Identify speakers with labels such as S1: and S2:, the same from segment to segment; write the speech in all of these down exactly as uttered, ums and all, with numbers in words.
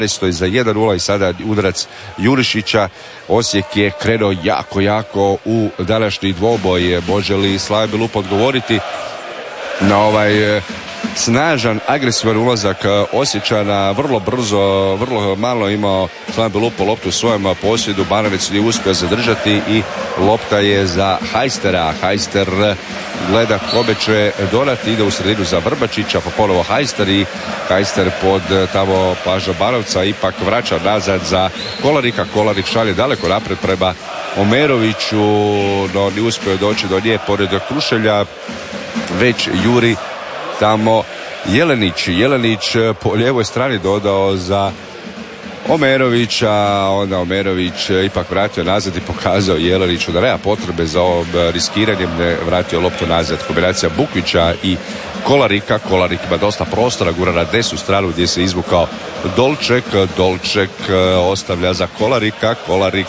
S1: stoji za jedan nula i sada udarac Jurišića. Osijek je krenuo jako, jako u današnji dvoboj. Može li Slavija Belupa odgovoriti na ovaj snažan, agresivan ulazak Osječana? Vrlo brzo, vrlo malo imao Slavija Belupa loptu u svojem posjedu. Banović nije uspio zadržati i lopta je za Hajstera. Hajster gleda kome će dodati, ide u sredinu za Vrbačića, pa ponovo Hajster i Hajster pod tamo pažnjom Banovca ipak vraća nazad za Kolarika. Kolarik šalje daleko napred prema Omeroviću, no nije uspio doći do nje pored Krušelja, već juri tamo Jelenić. Jelenić po lijevoj strani dodao za Omerovića, onda Omerović ipak vratio nazad i pokazao Jeleniću da nema potrebe za ovom riskiranjem, ne vratio loptu nazad. Kombinacija Bukvića i Kolarika. Kolarik ima dosta prostora, gura na desnu stranu gdje se izvukao Dolček. Dolček ostavlja za Kolarika. Kolarik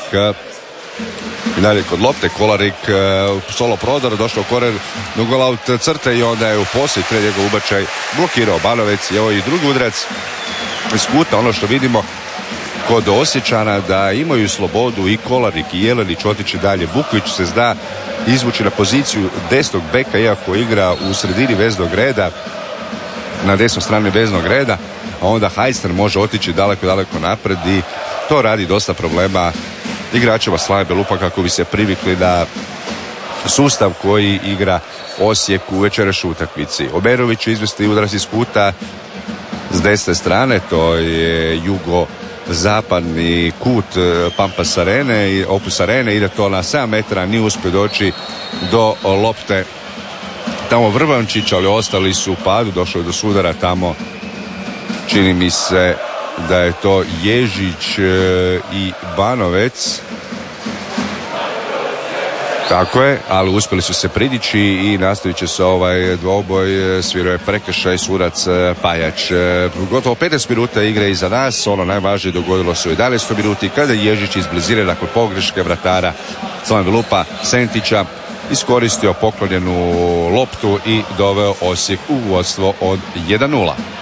S1: i dalje kod lopte. Kolarik solo prodor, došao koren do golaut crte i onda je u poslije tre njegov ubačaj blokirao Banovec. I evo i drugi udarac iz kuta. Ono što vidimo kod Osječana da imaju slobodu i Kolarik i Jelenić otići dalje. Bukvić se zna izvući na poziciju desnog beka, iako igra u sredini veznog reda, na desnoj strani veznog reda, a onda Hajster može otići daleko, daleko napred i to radi dosta problema igračima Slavije Belupa kako bi se privikli na sustav koji igra Osijek u večerašnjoj utakmici. Omerović će izvesti udarac iz kuta s desne strane, to je jugo-zapadni kut Pampas Arene i Opus Arene, ide to na sedam metara, nije uspio doći do lopte tamo Vrbančić, ali ostali su u padu, došlo je do sudara tamo, čini mi se da je to Ježić i Banovec. Tako je, ali uspjeli su se pridići i nastavit će se ovaj dvoboj. Svirao je prekršaj sudac Pajač. Gotovo petnaest minuta igre iza nas. Ono najvažnije dogodilo se u jedanaestoj minuti kada je Ježić iz blizine nakon pogreške vratara Slavija Belupa Sentića iskoristio poklonjenu loptu i doveo Osijek u vodstvo od jedan nula.